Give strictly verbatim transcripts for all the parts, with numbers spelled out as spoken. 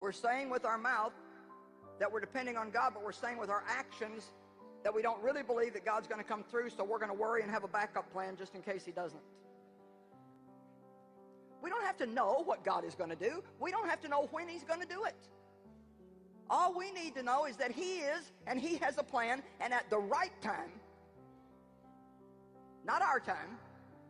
We're saying with our mouth that we're depending on God, but we're saying with our actions that we don't really believe that God's going to come through, so we're going to worry and have a backup plan just in case he doesn't. We don't have to know what God is going to do. We don't have to know when he's going to do it. All we need to know is that he is, and he has a plan, and at the right time, not our time,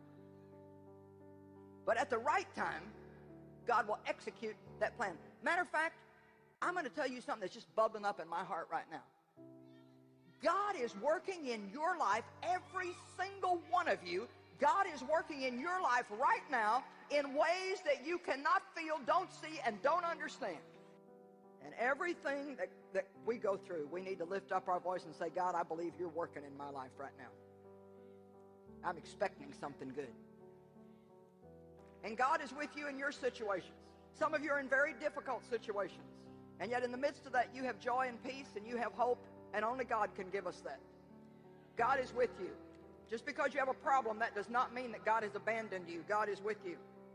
but at the right time, God will execute that plan. Matter of fact, I'm going to tell you something that's just bubbling up in my heart right now. God is working in your life, every single one of you. God is working in your life right now in ways that you cannot feel, don't see, and don't understand. And everything that, that we go through, we need to lift up our voice and say, God, I believe you're working in my life right now. I'm expecting something good. And God is with you in your situations. Some of you are in very difficult situations. And yet in the midst of that, you have joy and peace and you have hope. And only God can give us that. God is with you. Just because you have a problem, that does not mean that God has abandoned you. God is with you.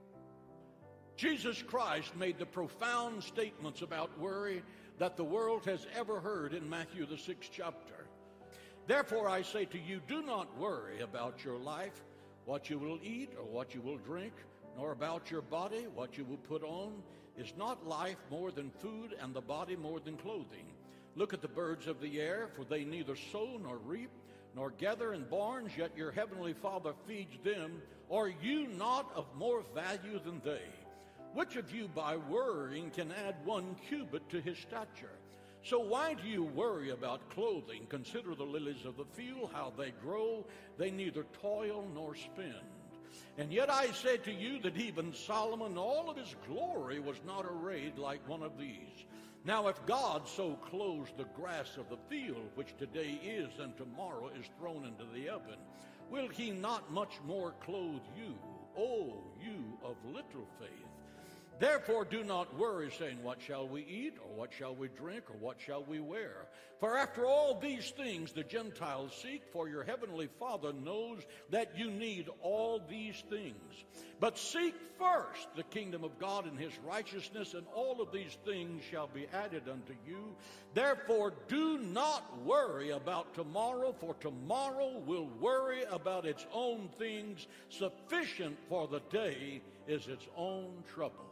Jesus Christ made the profound statements about worry that the world has ever heard in Matthew the sixth chapter. Therefore I say to you, do not worry about your life, what you will eat or what you will drink, nor about your body, what you will put on. Is not life more than food, and the body more than clothing? Look at the birds of the air, for they neither sow nor reap, nor gather in barns, yet your heavenly Father feeds them. Are you not of more value than they? Which of you by worrying can add one cubit to his stature? So why do you worry about clothing? Consider the lilies of the field, how they grow. They neither toil nor spin. And yet I say to you that even Solomon in all of his glory was not arrayed like one of these. Now if God so clothes the grass of the field, which today is and tomorrow is thrown into the oven, will he not much more clothe you, O you of little faith? Therefore do not worry, saying, what shall we eat, or what shall we drink, or what shall we wear? For after all these things the Gentiles seek, for your heavenly Father knows that you need all these things. But seek first the kingdom of God and his righteousness, and all of these things shall be added unto you. Therefore do not worry about tomorrow, for tomorrow will worry about its own things. Sufficient for the day is its own trouble.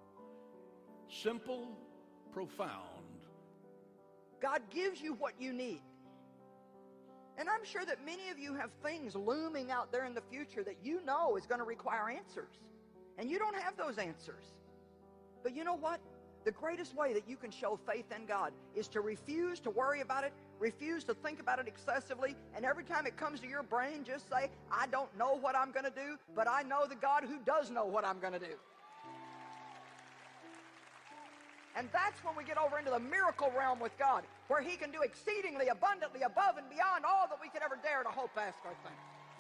Simple, profound. God gives you what you need. And I'm sure that many of you have things looming out there in the future that you know is going to require answers. And you don't have those answers. But you know what? The greatest way that you can show faith in God is to refuse to worry about it, refuse to think about it excessively, and every time it comes to your brain, just say, I don't know what I'm going to do, but I know the God who does know what I'm going to do. And that's when we get over into the miracle realm with God, where he can do exceedingly abundantly above and beyond all that we could ever dare to hope, ask, or think.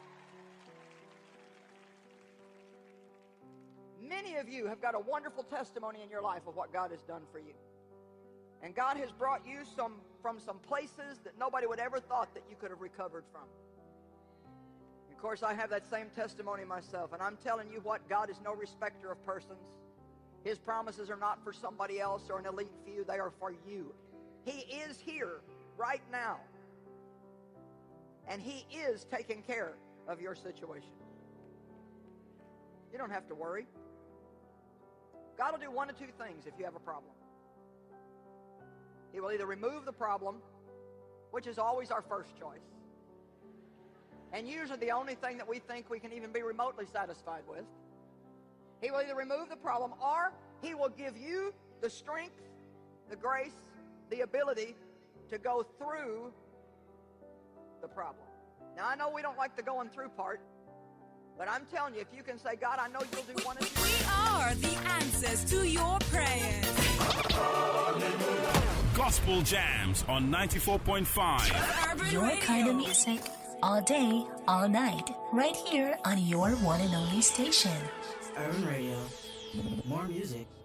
Many of you have got a wonderful testimony in your life of what God has done for you. And God has brought you some from some places that nobody would ever thought that you could have recovered from. Of course, I have that same testimony myself, and I'm telling you what, God is no respecter of persons. His promises are not for somebody else or an elite few. They are for you. He is here right now. And he is taking care of your situation. You don't have to worry. God will do one of two things if you have a problem. He will either remove the problem, which is always our first choice, and usually the only thing that we think we can even be remotely satisfied with. He will either remove the problem, or he will give you the strength, the grace, the ability to go through the problem. Now, I know we don't like the going through part, but I'm telling you, if you can say, God, I know you'll do one of two. We are the answers to your prayers. Gospel Jams on ninety-four point five. Urban Your Radio. kind of music, all day, all night, right here on your one and only station. Urban Radio. More music,